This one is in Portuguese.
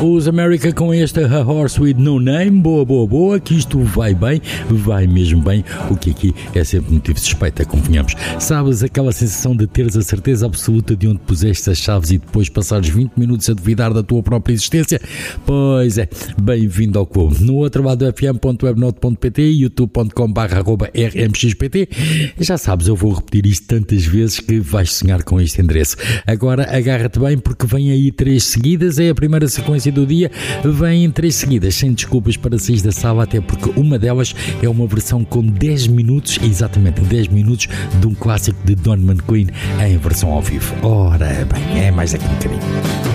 Os America com esta A Horse With No Name. Boa, boa, boa, que isto vai bem, vai mesmo bem, o que aqui é sempre motivo de suspeita, convenhamos. Sabes aquela sensação de teres a certeza absoluta de onde puseste as chaves e depois passares 20 minutos a duvidar da tua própria existência? Pois é, bem-vindo ao clube. No outro lado do fm.webnote.pt e youtube.com/rmxpt. Já sabes, eu vou repetir isto tantas vezes que vais sonhar com este endereço. Agora agarra-te bem porque vem aí 3 seguidas, é a primeira sequência do dia, vem em 3 seguidas, sem desculpas para sair da sala, até porque uma delas é uma versão com 10 minutos, exatamente 10 minutos, de um clássico de Don McQueen em versão ao vivo. Ora bem, é mais aqui um bocadinho.